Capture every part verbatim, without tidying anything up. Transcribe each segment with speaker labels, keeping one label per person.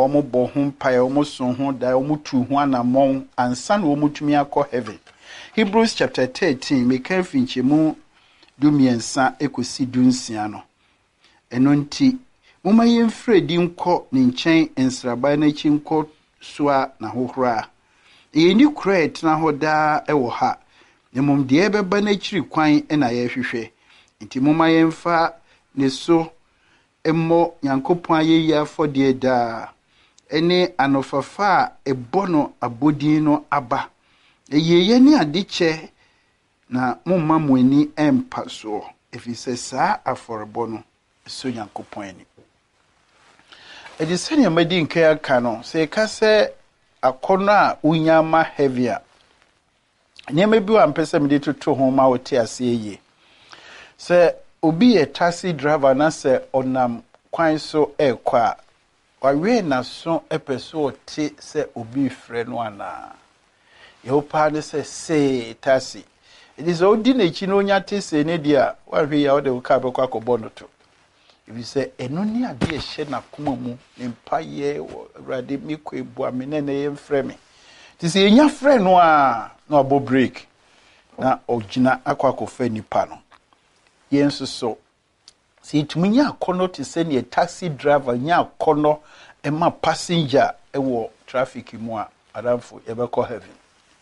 Speaker 1: omo bo ho mpae omo so ho da omo tu ho anamon ansa na omo tumi akọ heaven. Hebrews chapter thirteen me kan finchemu dumiensa ekosi dunsia no. Eno nti moma yemfre di nkọ ne nchen ensraba na chi nkọ soa na hohora. Yeni kura tena ho da ewo ha. Nemom de ebeba na chiri kwan na ye hwehwe. Nti moma yemfa ne so emmo Nyankopon ayeyi afode da. Ene anofafa ebono abodin no aba. Eyeye ni adiche na mumma muani empa so. Efise saa aforebo no so Nyankopon ani. Edisani amadi nke aka no se ka se akono a unyama heavy. Nyeme bi wa mpese me de toto ho ma wote ase ye. Se obi a taxi driver na se onam kwan so ekwa wawe na so epeso te se obi frɛ no ana. Ye pa ne se se taxi. It is odi na chi no nya te se ne dia wawe ya ode ka be kwa akobɔ no to. If you say eno ni ade e hye na koma mu ne mpaye rade mi kɔ ebu amene na ye mfrɛ me. Ti se nya frɛ no a na abo break na ogina akwa kofa nipa no. Yenso so si itumi nya akono te se ne taxi driver nya akono e ma passenger e wo traffic mu a adamfo e be kɔ heaven.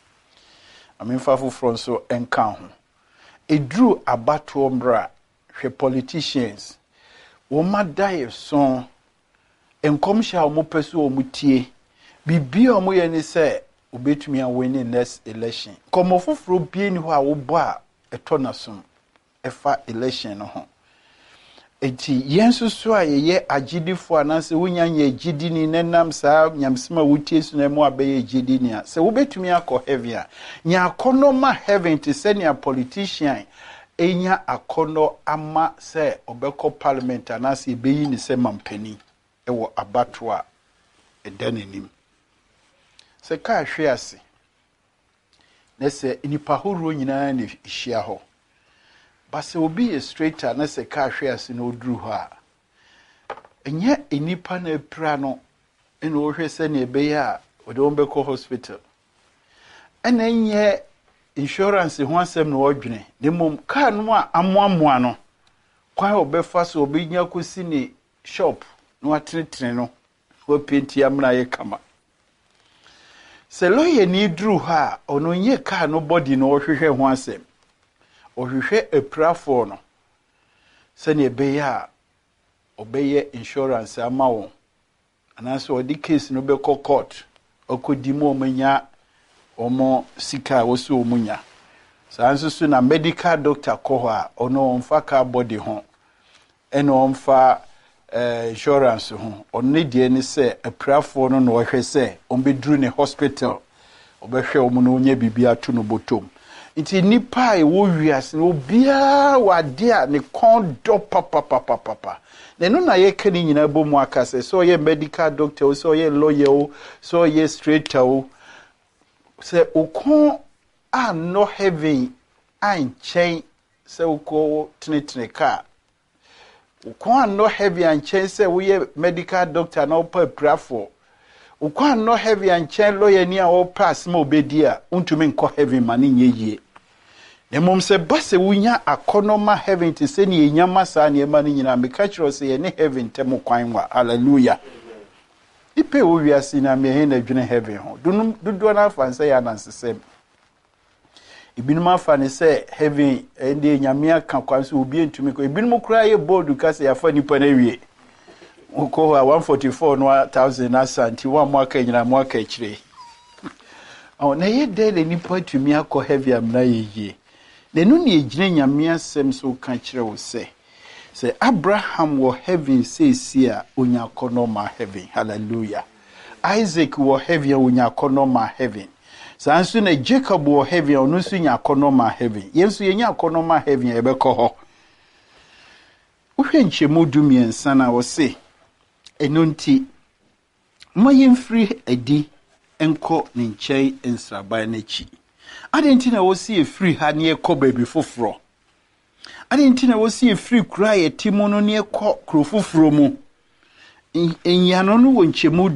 Speaker 1: Aminfa foforo so enka ho. Edru abato mbra hwe politicians wo madaye so enkomhya o mo peso o mutie bibia o mo ye ni se obetumi a win in next election. Komo foforo bie ni ho a wo bo a eto na som efa election no ho. Eti yensu so a ye agidifo anase wonya nya agidi ni nenam saa nyamsema wutie so na mu abeye agidi ni a se wo betumi akọ heaven a nya akono ma heaven te se ne politician enya akono ama se obekọ parliament anase ebeyi ni se mampani ewo abato a edanenim. Se ka hwe ase na se nipa horo nyina na hia ho base obi ye straighter na se ka hwe ase na oduru ho a enye enipa na epra no ena o hwe se na ebeya a ode on beko hospital ena enye insurance ho asem na odwene demom ka no a amoamoa no kwa obefa so obi nya kosi ni shop no atretre no o penti amna ye kama. Se loye ni dru ha ono nye ka no body no ohwehwe ho asem ohwehwe eprafo no se ne beya obeye insurance ama wo anaso odi case no be court okodi mo omanya omo sika wo so omunya sanso so na medical doctor ko ho a ono onfa ka body ho eno onfa Uh, insurance ho onne die ni se aprafo no no hwe se ombedru ne hospital obehwe omu no nya bibia to no botom nti nipa e wo wiase no bia wade a ne kon do papa papa papa ne no na ye kani nyina bomu aka se so ye medical doctor so ye lawyer so ye straighter o se okon a no heaven an chain se uko tinetine ka ukwa no heavy and chain say we medical doctor na opa prafo ukwa no heavy and chain lawyer ni a pass ma obedia untumi nko heavy mani nyeye ne mom se base wunya akonoma heaven te se ni enyama sa ne mani nyina me ka kiro se ye ne heaven temo kwan wa hallelujah ipe wo wiase na me he na dwene heaven ho dunum dudu na afanse ya nansesem ibinum afa ne se heaven ende nyame aka kwanso obi ntumi ko ibinum kura ye board ka se yafa nipa na wie uko one hundred forty-four no thousand asanti wa mwaka nyina mwaka kire o na ye de le nipa tumi akọ heaven amna ye ne no ne ejine nyame asem so ka kire wo se se Abraham wo heaven say see a onya kono ma heaven hallelujah. Isaac wo heaven onya kono ma heaven. Sansu na Jacob wo heaven onu su nya kono ma heaven. Yensu ye nya kono ma heaven e be ko ho. Uhwe nchemu dumiensa na wo se eno nti mayemfiri adi enko ne nkyai ensraban na chi. Ade nti na wo se e free ha ne e ko baby foforo. Ade nti na wo se e free kura ye timo no ne e ko kro foforo mu. Enyano no wo nchemu